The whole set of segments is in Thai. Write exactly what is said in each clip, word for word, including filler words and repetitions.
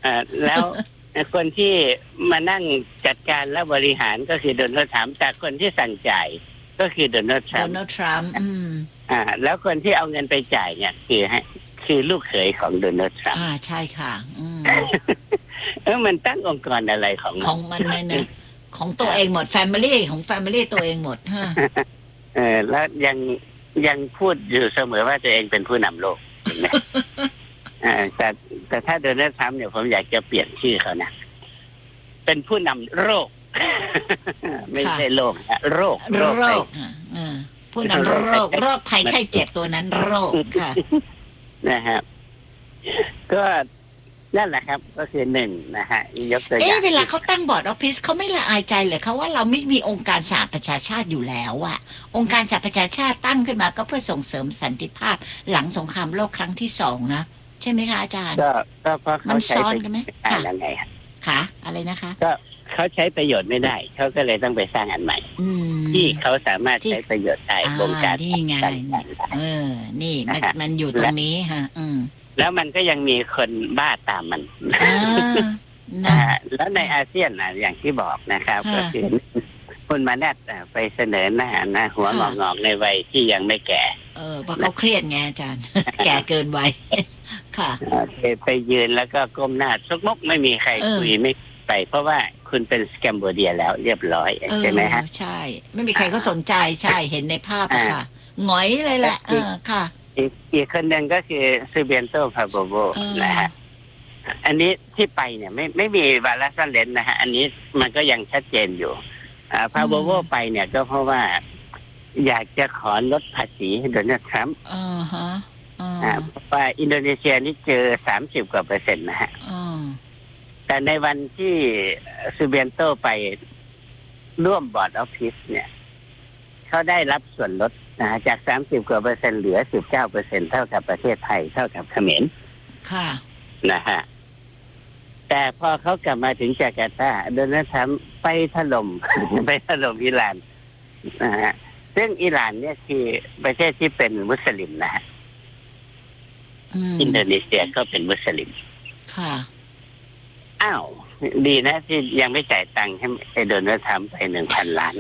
อ่าแล้วคนที่มานั่งจัดการและบริหารก็คือโดนัลด์ทรัมป์แต่คนที่สั่งจ่ายก็คือโดนัลด์ทรัโดมป์นัลด์ทรัมป์อืมอ่าแล้วคนที่เอาเงินไปจ่ายเนี่ยคือให้คือลูกเขยของโดนัลด์ทรัมป์อ่าใช่ค่ะอืมเออมันตั้งองค์กรอะไรของมันของมันเนี่ยนะของตัวเองหมดแฟมิลี่ของแฟมิลี่ตัวเองหมดฮะเออแล้วยังยังพูดอยู่เสมอว่าตัวเองเป็นผู้นำโลกเห็นไหม อ่าแต่แต่ถ้าโดนัลด์ทรัมป์เนี่ยผมอยากจะเปลี่ยนชื่อเขานะเป็นผู้นำโรค ไม่ใช่โลกนะโรคโรโรคคอ่ะอ่าผู้นำโรคโรคภัยไข้เจ็บตัวนั้นโรคค่ะนะครับก็นั่นแหละครับก็คือหนึ่งนะฮะยกตัวอย่าเอ๊ะงเวลาเขาตั้งบอร์ดออฟฟิศเขาไม่ละอายใจเลยเขาว่าเราไม่มีองค์การสหประชาชาติอยู่แล้วอะองค์การสหประชาชาติตั้งขึ้นมาก็เพื่อส่งเสริมสันติภาพหลังสงครามโลกครั้งที่สองนะใช่ไหมคะอาจารย์ก็ก็เพราะมัเขานใช้ซ้อนประโยกัชนไหมน์ไม่ได้ค่ะแล้วไงฮะค่ะอะไรนะคะก็เขาใช้ประโยชน์ไม่ได้เขาก็เลยต้องไปสร้างอันใหม่อืมที่เขาสามารถที่ใช้ประโยชน์ได้อ่าวงการนี่ไงต่างๆได้เออ นี่มันนะฮะมันอยู่ตรงนี้ฮะ อืมแล้วมันก็ยังมีคนบ้าตามมันอ่านะนะฮะแล้วในอาเซียนนะอย่างที่บอกนะครับค่ะก็คือคุณมาแนทอ่ะไปเสนอหน้านะหัวงค่ะอกๆในวัยที่ยังไม่แก่เออเพราะเขาเครียดไงอาจารย์ แก่เกินวัย ค่ะอ่าไปไปยืนแล้วก็ก้มหน้าซุกมกไม่มีใครเออคุยไม่ไป เพราะว่าคุณเป็นสแกมโบเดียแล้วเรียบร้อยเออใช่ไหมฮะใช่ ไม่มีใครเขาสนใจใช่เห็นในภาพอะค่ะหงอยเลยแหละเออค่ะอีกอีกคนหนึ่งก็คือซูเบียนโตพาโบโบเออนะฮะอันนี้ที่ไปเนี่ยไม่ไม่มีวาระซ่อนเร้นนะฮะอันนี้มันก็ยังชัดเจนอยู่อ่าพาโบโบไปเนี่ยก็เพราะว่า อยากจะขอลดภาษีให้โดนัลด์ทรัมป์อ่าฮะอ่าอ่าเพราะว่าอินโดนีเซียนี่เจอสามสิบกว่าเปอร์เซ็นต์นะฮะอ่าแต่ในวันที่ซูเบียนโตไปร่วมบอร์ดออฟฟิศเนี่ยเขาได้รับส่วนลดนะฮะจากสามสิบกว่าเปอร์เซ็นต์เหลือสิบเก้าเปอร์เซ็นต์เท่ากับประเทศไทยเท่ากับเขมรค่ะนะฮะแต่พอเขากลับมาถึงจาการ์ตาโดนัลด์ทรัมป์ไปถล่ม ไปถล่มอิหร่านนะฮะซึ่งอิหร่านเนี่ยคือประเทศที่เป็นมุสลิมนะฮะอืมอินโดนีเซียก็เป็นมุสลิมค่ะอ้าว ดีนะที่ยังไม่จ่ายตังค์ให้ไอ้โดนัลด์ทรัมป์ไปหนึ่งพันล้าน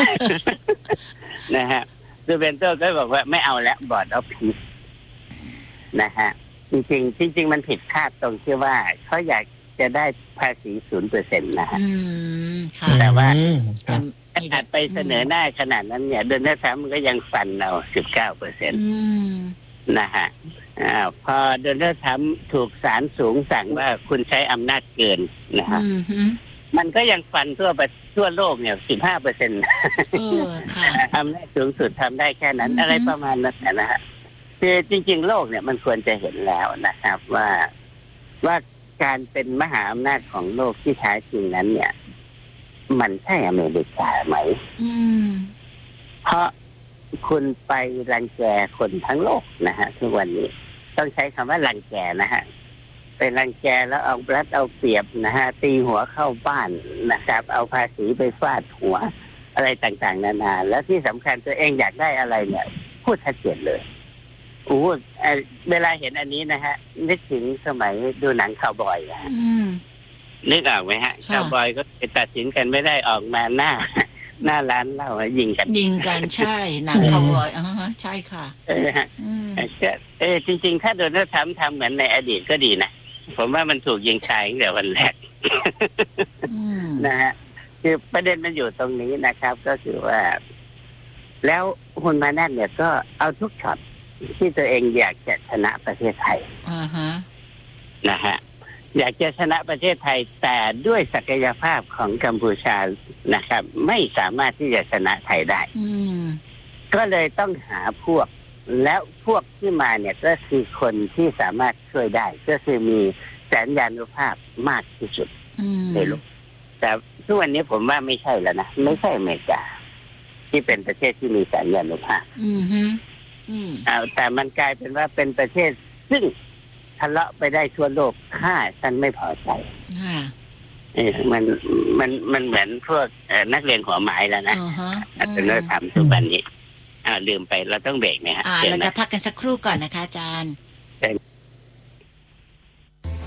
นะฮะซูเบนโตก็บอกว่าไม่เอาแล้วบอร์ดออฟพีซนะฮะจริงๆจริง ๆ มันผิดคาดตรงที่ว่าเขาอยากจะได้ภาษีศูนย์เปอร์เซ็นต์นะฮะอืมค่ะแต่ว่าอืมครับแต่อาจไปเสนอหน้าขนาดนั้นเนี่ยโดนัลด์ทรัมป์ก็ยังฟันเอาสิบเก้าเปอร์เซ็นต์อืมนะฮะอ่าพอโดนัลด์ทรัมป์ถูกศาลสูงสั่งว่าคุณใช้อำนาจเกินนะฮะอืมฮึมันก็ยังฟันทั่วประทั่วโลกเนี่ยสิบห้าเปอร์เซ็นต์เออค่ะอำนาจสูงสุดทำได้แค่นั้นอือฮึอะไรประมาณนั้นนะฮะคือจริง ๆ โลกเนี่ยมันควรจะเห็นแล้วนะครับ ว่าว่าการเป็นมหาอำนาจของโลกที่แท้จริงนั้น เนี่ย มันใช่อเมริกาไหมอืมเพราะคุณไปรังแกคนทั้งโลกนะฮะทุกวันนี้ต้องใช้คำว่ารังแกนะฮะไปรังแกแล้วเอารัดเอาเปรียบนะฮะตีหัวเข้าบ้านนะครับ เอาภาษีไปฟาดหัวอะไรต่างๆนานาแล้วที่สำคัญตัวเองอยากได้อะไรเนี่ย พูดชัดเจนเลยโอ้เอ่อเวลาเห็นอันนี้นะฮะนึกถึงสมัยดูหนังคาวบอยอะฮะอืมนึกออกไหมฮะค่ะคาวบอยก็ไปตัดสินกันไม่ได้ออกมาหน้า หน้าร้านเหล้ายิงกันยิงกันใช่หนังคาวบอยอ๋อใช่ค่ะเออฮะอืมเออจริงๆ ถ้าโดนัลด์ทรัมป์ทำเหมือนในอดีตก็ดีนะ ผมว่ามันถูกยิงชายตั้งแต่วันแรกอืมนะฮะคือประเด็นมันอยู่ตรงนี้นะครับ ก็คือว่า แล้วคุณมานั่นเนี่ยก็เอาทุกช็อตที่ตัวเองอยากจะชนะประเทศไทยอ่าฮะนะฮะอยากจะชนะประเทศไทยแต่ด้วยศักยภาพของกัมพูชานะครับ ไม่สามารถที่จะชนะไทยได้อืมก็เลยต้องหาพวก แล้วพวกที่มาเนี่ยก็คือคนที่สามารถช่วยได้ ก็คือมีสัญญานุภาพมากที่สุดอืมในโลกแต่ทุกวันนี้ผมว่าไม่ใช่แล้วนะไม่ใช่อเมริกา ที่เป็นประเทศที่มีสัญญานุภาพอืมฮึอืมเอาแต่มันกลายเป็นว่าเป็นประเทศซึ่งทะเลาะไปได้ทั่วโลกถ้าฉันไม่พอใจค่ะเออมันมันมันเหมือนพวกเอ่อนักเรียนหัวไม้แล้วนะอ่าฮะอาจจะเลิกทำทุกวันนี้อ่าลืมไปเราต้องเบรกไหมฮะอ่าเชิญเรานะจะพักกันสักครู่ก่อนนะคะอาจารย์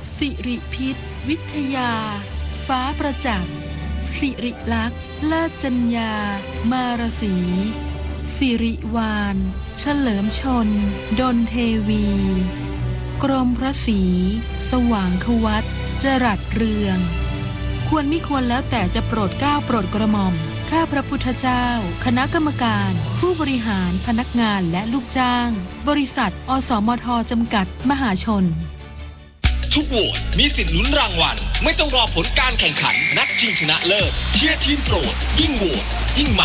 สิริพิษวิทยาฟ้าประจักษ์สิริลักษณ์เลิศจัญญามารสีสิริวานเฉลิมชนดลเทวี กรมพระศรีสว่างควัตจรัสเรือง ควรมิควรแล้วแต่จะโปรดเกล้าโปรดกระหม่อมข้าพระพุทธเจ้าคณะกรรมการผู้บริหารพนักงานและลูกจ้างบริษัทอสมทจำกัดมหาชนทุกโหวตมีสิทธิ์ลุ้นรางวัลไม่ต้องรอผลการแข่งขันนัดชิงชนะเลิศเชียร์ทีมโปรดยิ่งโหวตยิ่งมัน